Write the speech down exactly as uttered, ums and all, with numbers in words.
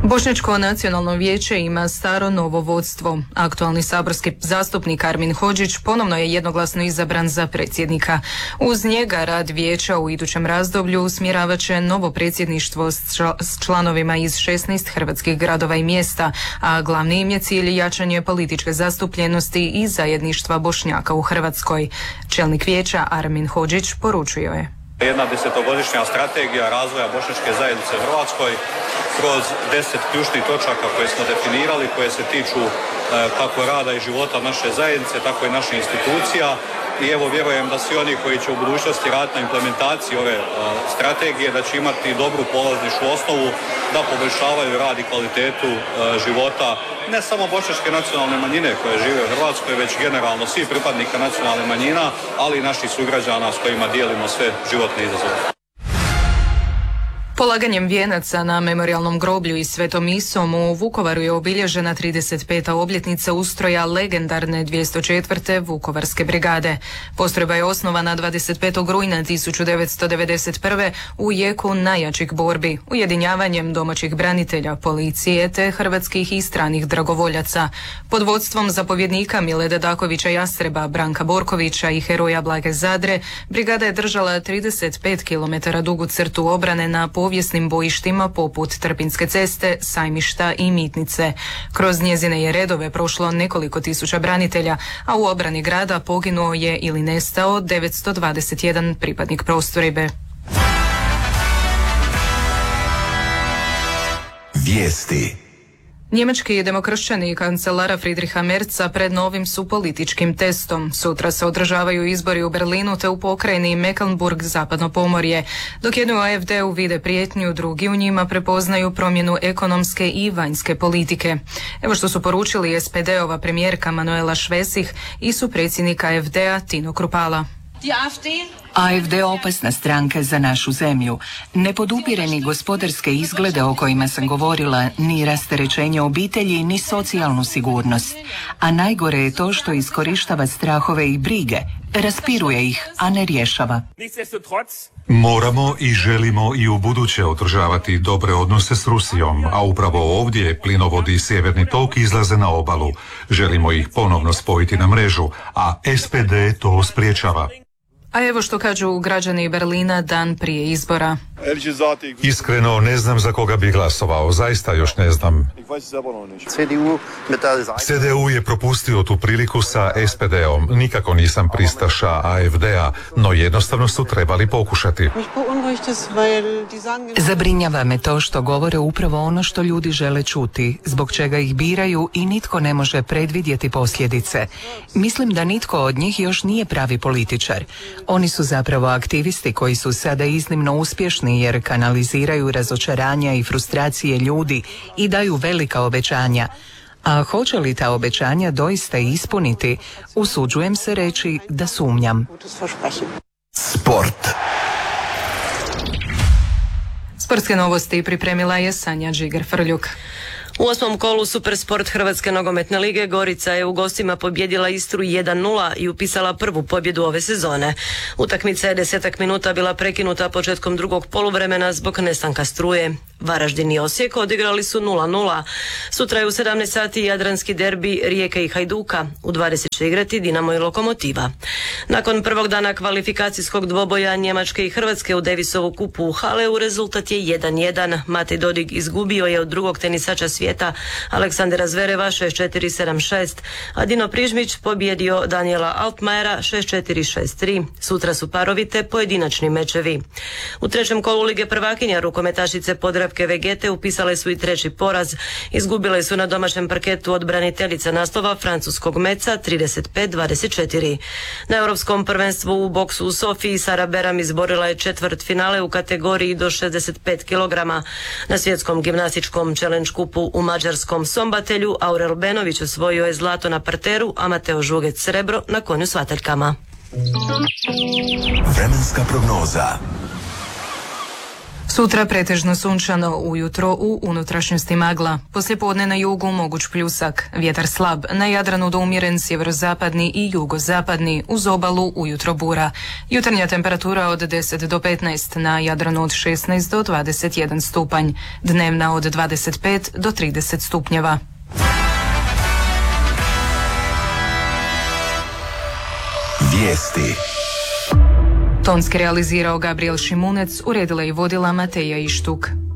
Bošnjačko nacionalno vijeće ima staro novo vodstvo. Aktualni saborski zastupnik Armin Hodžić ponovno je jednoglasno izabran za predsjednika. Uz njega rad vijeća u idućem razdoblju usmjeravat će novo predsjedništvo s članovima iz šesnaest hrvatskih gradova i mjesta, a glavni im je cilj jačanje političke zastupljenosti i zajedništva Bošnjaka u Hrvatskoj. Čelnik vijeća Armin Hodžić poručio je: Jedna desetogodišnja strategija razvoja bošnjačke zajednice u Hrvatskoj kroz deset ključnih točaka koje smo definirali, koje se tiču e, kako rada i života naše zajednice, tako i naših institucija. I evo vjerujem da svi oni koji će u budućnosti raditi na implementaciji ove e, strategije, da će imati dobru polazničku osnovu, da poboljšavaju rad i kvalitetu e, života ne samo bošnjačke nacionalne manjine koje žive u Hrvatskoj, već generalno svih pripadnika nacionalne manjina, ali i naših sugrađana s kojima dijelimo sve životne izazove. Polaganjem vijenaca na memorijalnom groblju i svetom misom u Vukovaru je obilježena trideset peta obljetnica ustroja legendarne dvjesto četvrte Vukovarske brigade. Postrojba je osnovana dvadeset petog rujna tisuću devetsto devedeset prve u jeku najjačih borbi, ujedinjavanjem domaćih branitelja, policije te hrvatskih i stranih dragovoljaca. Pod vodstvom zapovjednika Milede Dakovića Jastreba, Branka Borkovića i heroja Blage Zadre, brigada je držala trideset pet kilometara dugu crtu obrane na povijesnim bojištima poput Trpinjske ceste, Sajmišta i Mitnice. Kroz njezine je redove prošlo nekoliko tisuća branitelja, a u obrani grada poginuo je ili nestao devetsto dvadeset jedan pripadnik postrojbe. Vijesti. Njemački demokršćani i kancelara Friedricha Merza pred novim su političkim testom. Sutra se održavaju izbori u Berlinu te u pokrajini Mecklenburg zapadno pomorje. Dok jedni u A F D-u vide prijetnju, drugi u njima prepoznaju promjenu ekonomske i vanjske politike. Evo što su poručili S P D-ova premijerka Manuela Schwesig i supredsjednik A F D-a Tino Krupala. A F D opasna stranka za našu zemlju. Ne podupire ni gospodarske izglede o kojima sam govorila, ni rasterećenje obitelji, ni socijalnu sigurnost. A najgore je to što iskorištava strahove i brige, raspiruje ih, a ne rješava. Moramo i želimo i u buduće održavati dobre odnose s Rusijom, a upravo ovdje plinovodi i Sjeverni tok izlaze na obalu. Želimo ih ponovno spojiti na mrežu, a S P D to spriječava. A evo što kažu građani Berlina dan prije izbora. Iskreno ne znam za koga bi glasovao, zaista još ne znam. C D U je propustio tu priliku sa S P D-om. Nikako nisam pristaša A F D-a, no jednostavno su trebali pokušati. Zabrinjava me to što govore upravo ono što ljudi žele čuti, zbog čega ih biraju i nitko ne može predvidjeti posljedice. Mislim da nitko od njih još nije pravi političar. Oni su zapravo aktivisti koji su sada iznimno uspješni jer kanaliziraju razočaranja i frustracije ljudi i daju velika obećanja. A hoće li ta obećanja doista ispuniti, usuđujem se reći da sumnjam. Sport. Sportske novosti pripremila je Sanja Žiger-Frljuk. U osmom kolu Supersport Hrvatske nogometne lige Gorica je u gostima pobjedila Istru jedan nula i upisala prvu pobjedu ove sezone. Utakmica je desetak minuta bila prekinuta početkom drugog poluvremena zbog nestanka struje. Varaždin i Osijek odigrali su nula nula. Sutra je u sedamnaest sati jadranski derbi Rijeke i Hajduka. U dvadeset će igrati Dinamo i Lokomotiva. Nakon prvog dana kvalifikacijskog dvoboja Njemačke i Hrvatske u Davisovu kupu u Haleu rezultat je jedan jedan. Matej Dodig izgubio je od drugog tenisača svijeta Aleksandra Zvereva šest četiri sedam šest, a Dino Prižmić pobjedio Daniela Altmajera šest četiri šest tri. Sutra su parovite pojedinačni mečevi. U trećem kolu Lige prvakinja rukometašice Podravke Vegete upisale su i treći poraz. Izgubile su na domaćem parketu od braniteljica naslova francuskog Meca trideset pet dvadeset četiri. Na europskom prvenstvu u boksu u Sofiji Sara Beram izborila je četvrt finale u kategoriji do šezdeset pet kilograma. Na svjetskom gimnastičkom challenge kupu u mađarskom Sombatelju Aurel Benović osvojio je zlato na parteru, a Mateo Žugec srebro na konju s vataljkama. Vremenska prognoza. Sutra pretežno sunčano, ujutro u unutrašnjosti magla. Poslijepodne na jugu moguć pljusak, vjetar slab, na Jadranu do umjeren sjeverozapadni i jugozapadni, uz obalu ujutro bura. Jutarnja temperatura od deset do petnaest, na Jadranu od šesnaest do dvadeset jedan stupanj, dnevna od dvadeset pet do trideset stupnjeva. Vijesti. Tonski realizirao Gabriel Šimunec, uredila i vodila Mateja Ištuk.